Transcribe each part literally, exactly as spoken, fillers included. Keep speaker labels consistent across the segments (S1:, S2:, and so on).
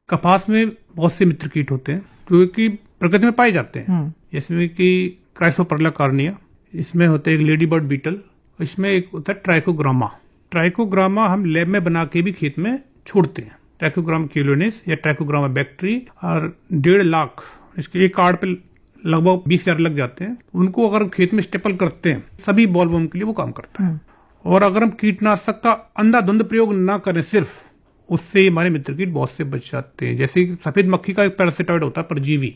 S1: कपास में बहुत से मित्र कीट होते हैं जो कि प्रकृति में पाए जाते हैं, जिसमें कि क्राइसोपरला कार्निया, इसमें होते हैं एक लेडी बर्ड बीटल, इसमें एक होता है ट्राइकोग्रामा। ट्राइकोग्रामा हम लैब में बना के भी खेत में छोड़ते हैं। ट्राइकोग्रामा क्यूलोनिस या ट्राइकोग्रामा बैक्टीरी, और डेढ़ लाख इसके एक कार्ड पे लगभग बीस हजार लग जाते हैं। उनको अगर खेत में स्टेपल करते हैं, सभी बॉलवर्म के लिए वो काम करता है। और अगर हम कीटनाशक का अंधाधुंध प्रयोग ना करें सिर्फ, उससे हमारे मित्र कीट बहुत से बच जाते हैं। जैसे सफेद मक्खी का एक पैरासिटॉइड होता है परजीवी,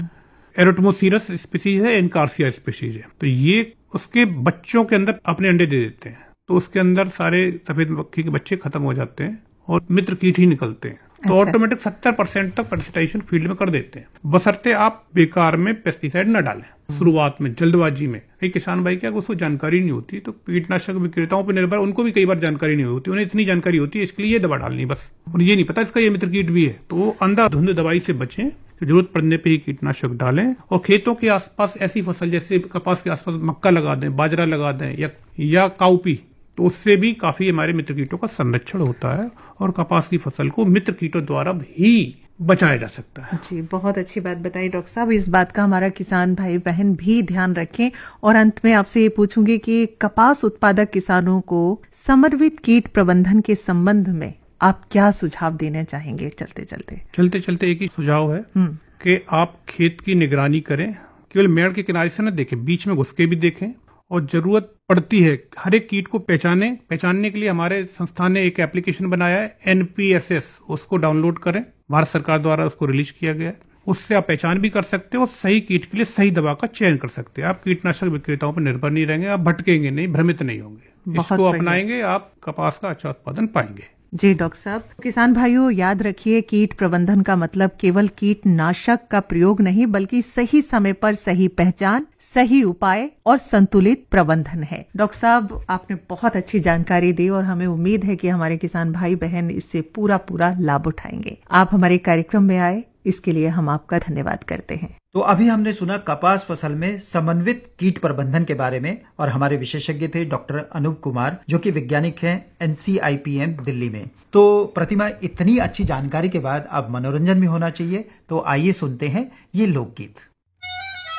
S1: एरोटमोसीरस स्पीसीज है, इनकार्सिया स्पीसीज है, तो ये उसके बच्चों के अंदर अपने अंडे दे देते हैं, तो उसके अंदर सारे सफेद मक्खी के बच्चे खत्म हो जाते हैं और मित्र कीट ही निकलते हैं। तो ऑटोमेटिक सत्तर परसेंट तक पैरासिटाइजेशन फील्ड में कर देते हैं, बशर्ते आप बेकार में पेस्टिसाइड न डालें शुरुआत में, जल्दबाजी में। कई किसान भाई क्या उसको जानकारी नहीं होती, तो कीटनाशक विक्रेताओं पर निर्भर, उनको भी कई बार जानकारी नहीं होती, उन्हें इतनी जानकारी होती है इसके लिए ये दवा डालनी बस, उन्हें ये नहीं पता इसका ये मित्र कीट भी है। तो वो अंधाधुंध दवाई से बचें, जरूरत पड़ने पे ही कीटनाशक डालें। और खेतों के आसपास ऐसी फसल जैसे कपास के आसपास मक्का लगा दें, बाजरा लगा दें, या या काउपी, तो उससे भी काफी हमारे मित्र कीटों का संरक्षण होता है और कपास की फसल को मित्र कीटों द्वारा ही बचाया जा सकता है।
S2: जी, बहुत अच्छी बात बताई डॉक्टर साहब। इस बात का हमारा किसान भाई बहन भी ध्यान रखें। और अंत में आपसे ये पूछूंगी कि कपास उत्पादक किसानों को समन्वित कीट प्रबंधन के संबंध में आप क्या सुझाव देना चाहेंगे? चलते चलते
S1: चलते चलते एक ही सुझाव है कि आप खेत की निगरानी करें, केवल मेड़ के किनारे से न देखें, बीच में घुस के भी देखें, और जरूरत पड़ती है हर एक कीट को पहचाने पहचानने के लिए हमारे संस्थान ने एक एप्लीकेशन बनाया है एन पी एस एस, उसको डाउनलोड करें, भारत सरकार द्वारा उसको रिलीज किया गया है। उससे आप पहचान भी कर सकते हो और सही कीट के लिए सही दवा का चयन कर सकते हैं। आप कीटनाशक विक्रेताओं पर निर्भर नहीं रहेंगे, आप भटकेंगे नहीं, भ्रमित नहीं होंगे, इसको अपनाएंगे, आप कपास का अच्छा उत्पादन पाएंगे।
S2: जी डॉक्टर साहब, किसान भाइयों याद रखिए, कीट प्रबंधन का मतलब केवल कीटनाशक का प्रयोग नहीं, बल्कि सही समय पर सही पहचान, सही उपाय और संतुलित प्रबंधन है। डॉक्टर साहब, आपने बहुत अच्छी जानकारी दी और हमें उम्मीद है कि हमारे किसान भाई बहन इससे पूरा पूरा लाभ उठाएंगे। आप हमारे कार्यक्रम में आए, इसके लिए हम आपका धन्यवाद करते हैं।
S3: तो अभी हमने सुना कपास फसल में समन्वित कीट प्रबंधन के बारे में, और हमारे विशेषज्ञ थे डॉक्टर अनूप कुमार, जो कि वैज्ञानिक हैं N C I P M Delhi में। तो प्रतिमा, इतनी अच्छी जानकारी के बाद अब मनोरंजन भी होना चाहिए, तो आइए सुनते हैं ये लोकगीत।